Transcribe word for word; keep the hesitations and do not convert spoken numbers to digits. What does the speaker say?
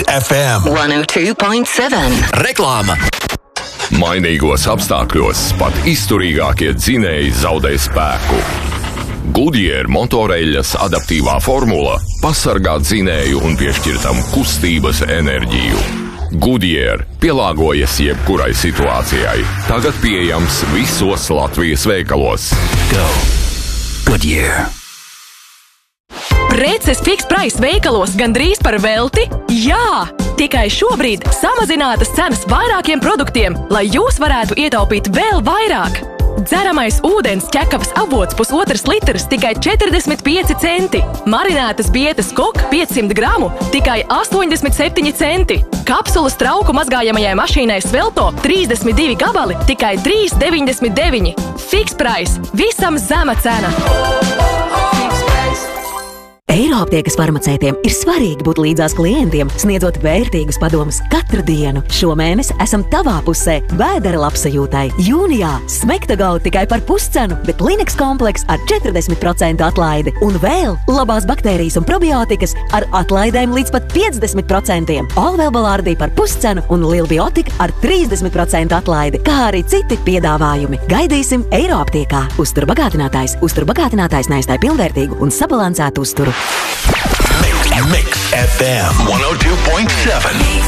F M one oh two point seven. Reklāma. Mainīgos apstākļos pat izturīgākie dzinēji zaudē spēku. Goodyear motoreļļas adaptīvā formula pasargā dzinēju un piešķir tam kustības enerģiju. Goodyear pielāgojas jebkurai situācijai. Tagad pieejams visos Latvijas veikalos. Go Goodyear. Preces Fix Price veikalos gandrīz par velti? Jā! Tikai šobrīd samazinātas cenas vairākiem produktiem, lai jūs varētu ietaupīt vēl vairāk. Dzeramais ūdens ķekavas avots pusotras litras tikai četrdesmit pieci centi. Marinētas bietas kok piecsimt gramu tikai astoņdesmit septiņi centi. Kapsulas trauku mazgājamajai mašīnai Svelto trīsdesmit divi gabali tikai trīs deviņdesmit deviņi. Fix Price. Visam zema cena. Eiroaptiekas farmaceitiem ir svarīgi būt līdzās klientiem, sniedzot vērtīgus padomus katru dienu. Šomēnes esam tavā pusē vēdera labsajūtai. Jūnijā Smektagau tikai par puscenu, bet Lineks kompleks ar četrdesmit procentu atlaidi. Un vēl labās baktērijas un probiotikas ar atlaidēm līdz pat piecdesmit procentiem. Olvelbalārdī par puscenu un Lilbiotika ar trīsdesmit procentu atlaidi, kā arī citi piedāvājumi. Gaidīsim Eiroaptiekā. Uzturbagātinātājs. Uzturbagātinātājs neaizstāj pilnvērtīgu un sabalansētu uzturu. Mix, Mix F M one oh two point seven.